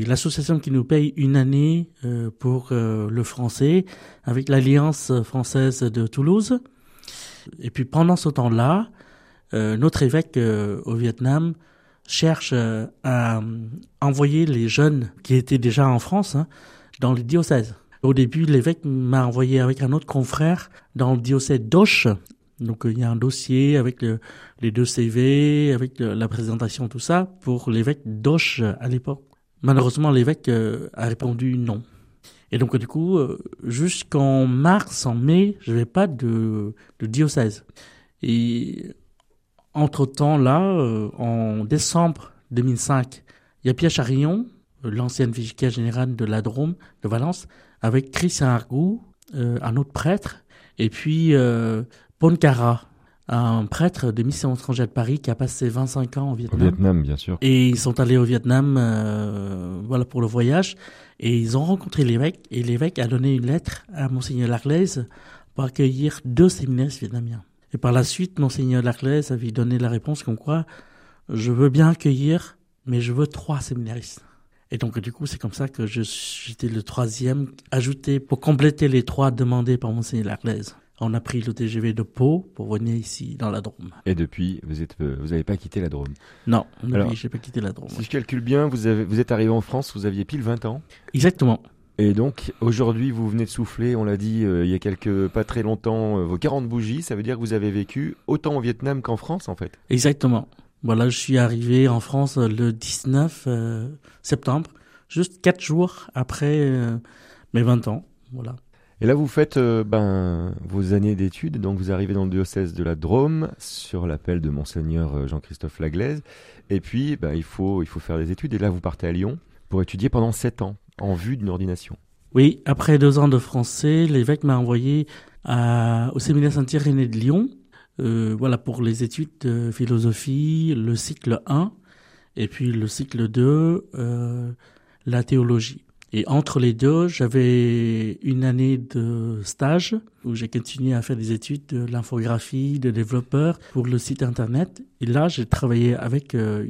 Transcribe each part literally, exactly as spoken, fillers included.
c'est l'association qui nous paye une année euh, pour euh, le français avec l'Alliance française de Toulouse. Et puis pendant ce temps-là, euh, notre évêque euh, au Vietnam cherche euh, à envoyer les jeunes qui étaient déjà en France hein, dans les diocèses. Au début, l'évêque m'a envoyé avec un autre confrère dans le diocèse d'Auch. Donc, il y a un dossier avec le, les deux C V, avec le, la présentation, tout ça, pour l'évêque d'Auch à l'époque. Malheureusement, l'évêque euh, a répondu non. Et donc, du coup, euh, jusqu'en mars, en mai, je n'avais pas de, de diocèse. Et entre-temps, là, euh, en décembre deux mille cinq, il y a Pierre Charillon, l'ancien vicaire général de la Drôme, de Valence, avec Christian Argou, euh, un autre prêtre, et puis euh, Ponkara, un prêtre de Mission étrangère de Paris qui a passé vingt-cinq ans au Vietnam. Au Vietnam, bien sûr. Et ils sont allés au Vietnam euh, voilà, pour le voyage, et ils ont rencontré l'évêque, et l'évêque a donné une lettre à Monseigneur Laclèze pour accueillir deux séminaristes vietnamiens. Et par la suite, Monseigneur Laclèze avait donné la réponse comme quoi « Je veux bien accueillir, mais je veux trois séminaristes ». Et donc, du coup, c'est comme ça que je, j'étais le troisième ajouté pour compléter les trois demandés par Monseigneur Laclèze. On a pris le T G V de Pau pour venir ici, dans la Drôme. Et depuis, vous êtes, vous n'avez pas quitté la Drôme? Non, depuis, je n'ai pas quitté la Drôme. Si je calcule bien, vous, avez, vous êtes arrivé en France, vous aviez pile vingt ans. Exactement. Et donc, aujourd'hui, vous venez de souffler, on l'a dit euh, il y a quelques, pas très longtemps, euh, vos quarante bougies. Ça veut dire que vous avez vécu autant au Vietnam qu'en France, en fait. Exactement. Voilà, je suis arrivé en France le dix-neuf euh, septembre, juste quatre jours après euh, mes vingt ans. Voilà. Et là, vous faites euh, ben, vos années d'études, donc vous arrivez dans le diocèse de la Drôme, sur l'appel de Monseigneur Jean-Christophe Laglaise. Et puis, ben, il faut, il faut faire des études. Et là, vous partez à Lyon pour étudier pendant sept ans, en vue d'une ordination. Oui, après deux ans de français, l'évêque m'a envoyé à, au séminaire Saint-Irénée de Lyon. Euh, voilà, pour les études de philosophie, le cycle un, et puis le cycle deux, euh, la théologie. Et entre les deux, j'avais une année de stage où j'ai continué à faire des études de l'infographie, de développeur pour le site internet. Et là, j'ai travaillé avec euh,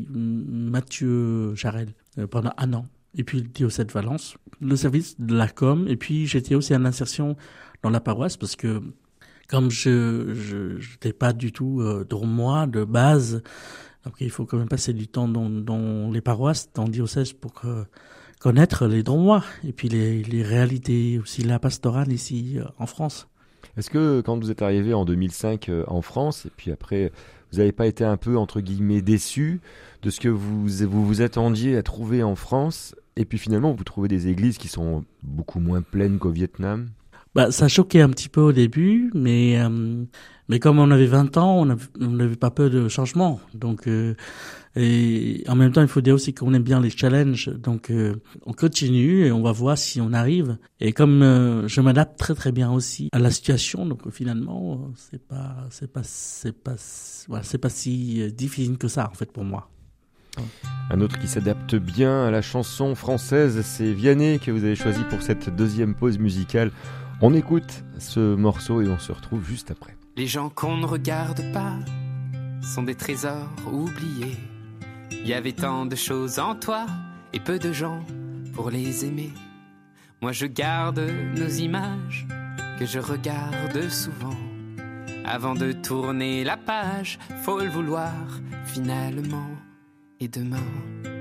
Mathieu Jarel euh, pendant un an. Et puis le diocèse de Valence, le service de la com. Et puis j'étais aussi en insertion dans la paroisse parce que comme je je n'étais pas du tout euh, dromois de base, donc il faut quand même passer du temps dans, dans les paroisses, dans le diocèse pour que, connaître les dromois et puis les, les réalités aussi la pastorale ici euh, en France. Est-ce que quand vous êtes arrivé en deux mille cinq euh, en France et puis après vous n'avez pas été un peu entre guillemets déçu de ce que vous vous, vous attendiez à trouver en France et puis finalement vous trouvez des églises qui sont beaucoup moins pleines qu'au Vietnam? Bah, ça choquait un petit peu au début, mais euh, mais comme on avait vingt ans, on n'avait pas peur de changement. Donc euh, et en même temps, il faut dire aussi qu'on aime bien les challenges. Donc euh, on continue et on va voir si on arrive. Et comme euh, je m'adapte très très bien aussi à la situation, donc finalement, c'est pas c'est pas c'est pas voilà, c'est pas si difficile que ça en fait pour moi. Un autre qui s'adapte bien à la chanson française, c'est Vianney que vous avez choisi pour cette deuxième pause musicale. On écoute ce morceau et on se retrouve juste après. Les gens qu'on ne regarde pas sont des trésors oubliés. Il y avait tant de choses en toi et peu de gens pour les aimer. Moi je garde nos images que je regarde souvent. Avant de tourner la page, faut le vouloir finalement. Et demain